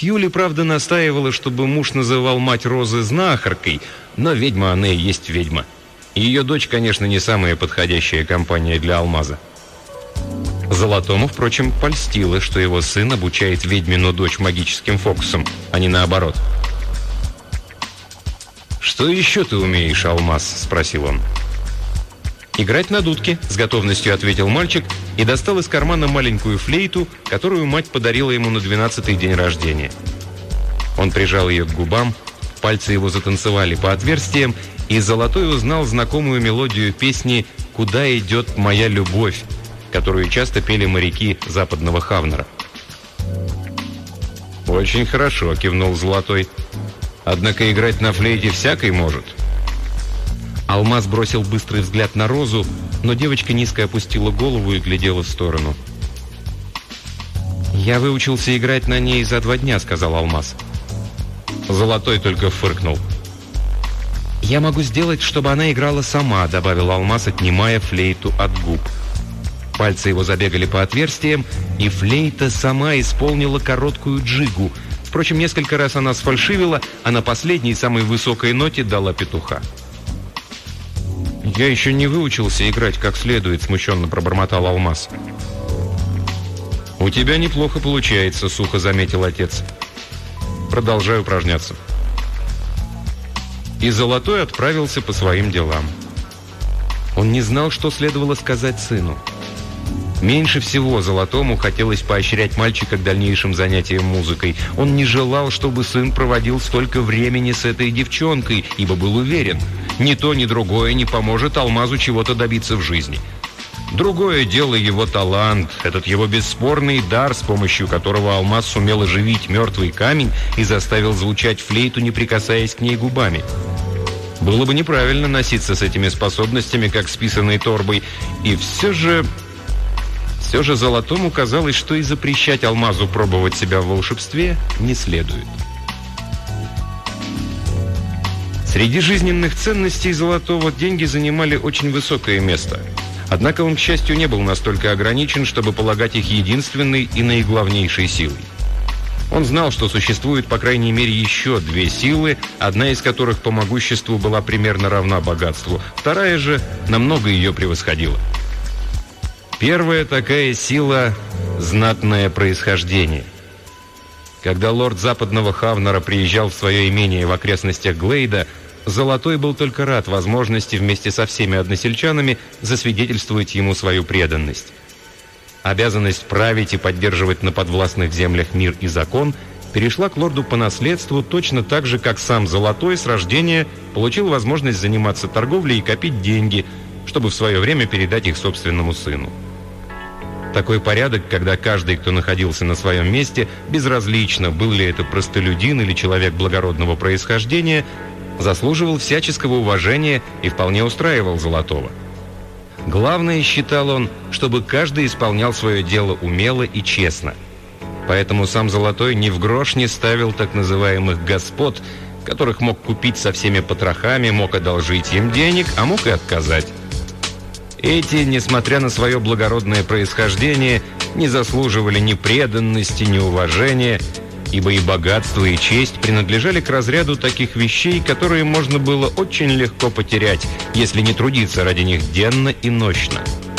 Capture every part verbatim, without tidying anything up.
Юли, правда, настаивала, чтобы муж называл мать Розы знахаркой, но ведьма она и есть ведьма. И ее дочь, конечно, не самая подходящая компания для Алмаза. Золотому, впрочем, польстило, что его сын обучает ведьмину дочь магическим фокусам, а не наоборот. «Что еще ты умеешь, Алмаз?» – спросил он. «Играть на дудке», – с готовностью ответил мальчик и достал из кармана маленькую флейту, которую мать подарила ему на двенадцатый день рождения. Он прижал ее к губам, пальцы его затанцевали по отверстиям, и Золотой узнал знакомую мелодию песни «Куда идет моя любовь», которую часто пели моряки западного Хавнера. «Очень хорошо», – кивнул Золотой. «Однако играть на флейте всякий может». Алмаз бросил быстрый взгляд на Розу, но девочка низко опустила голову и глядела в сторону. «Я выучился играть на ней за два дня», — сказал Алмаз. Золотой только фыркнул. «Я могу сделать, чтобы она играла сама», — добавил Алмаз, отнимая флейту от губ. Пальцы его забегали по отверстиям, и флейта сама исполнила короткую джигу. Впрочем, несколько раз она сфальшивила, а на последней, самой высокой ноте дала петуха. «Я еще не выучился играть как следует», — смущенно пробормотал Алмаз. «У тебя неплохо получается», — сухо заметил отец. «Продолжай упражняться». И Золотой отправился по своим делам. Он не знал, что следовало сказать сыну. Меньше всего Золотому хотелось поощрять мальчика к дальнейшим занятиям музыкой. Он не желал, чтобы сын проводил столько времени с этой девчонкой, ибо был уверен, ни то, ни другое не поможет Алмазу чего-то добиться в жизни. Другое дело его талант, этот его бесспорный дар, с помощью которого Алмаз сумел оживить мертвый камень и заставил звучать флейту, не прикасаясь к ней губами. Было бы неправильно носиться с этими способностями, как с писаной торбой, и все же... Все же Золотому казалось, что и запрещать Алмазу пробовать себя в волшебстве не следует. Среди жизненных ценностей Золотого деньги занимали очень высокое место. Однако он, к счастью, не был настолько ограничен, чтобы полагать их единственной и наиглавнейшей силой. Он знал, что существует по крайней мере еще две силы, одна из которых по могуществу была примерно равна богатству, вторая же намного ее превосходила. Первая такая сила – знатное происхождение. Когда лорд западного Хавнера приезжал в свое имение в окрестностях Глейда, Золотой был только рад возможности вместе со всеми односельчанами засвидетельствовать ему свою преданность. Обязанность править и поддерживать на подвластных землях мир и закон перешла к лорду по наследству точно так же, как сам Золотой с рождения получил возможность заниматься торговлей и копить деньги, чтобы в свое время передать их собственному сыну. Такой порядок, когда каждый, кто находился на своем месте, безразлично, был ли это простолюдин или человек благородного происхождения, заслуживал всяческого уважения и вполне устраивал Золотого. Главное, считал он, чтобы каждый исполнял свое дело умело и честно. Поэтому сам Золотой ни в грош не ставил так называемых господ, которых мог купить со всеми потрохами, мог одолжить им денег, а мог и отказать. Эти, несмотря на свое благородное происхождение, не заслуживали ни преданности, ни уважения, ибо и богатство, и честь принадлежали к разряду таких вещей, которые можно было очень легко потерять, если не трудиться ради них денно и нощно.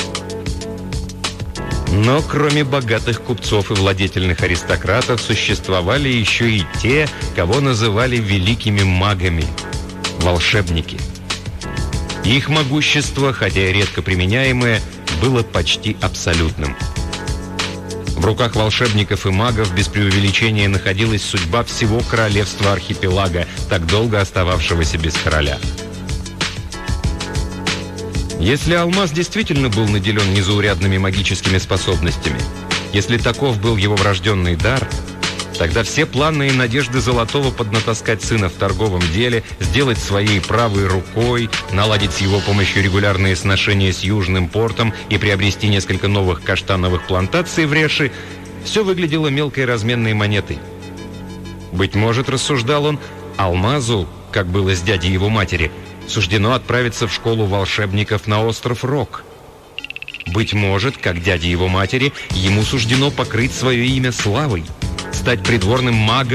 Но кроме богатых купцов и владетельных аристократов существовали еще и те, кого называли великими магами – волшебники. Их могущество, хотя и редко применяемое, было почти абсолютным. В руках волшебников и магов без преувеличения находилась судьба всего королевства архипелага, так долго остававшегося без короля. Если Алмаз действительно был наделен незаурядными магическими способностями, если таков был его врожденный дар, тогда все планы и надежды Золотого поднатаскать сына в торговом деле, сделать своей правой рукой, наладить с его помощью регулярные сношения с Южным портом и приобрести несколько новых каштановых плантаций в Реши, все выглядело мелкой разменной монетой. Быть может, рассуждал он, Алмазу, как было с дядей его матери, суждено отправиться в школу волшебников на остров Рок. Быть может, как дяде его матери, ему суждено покрыть свое имя славой, стать придворным магом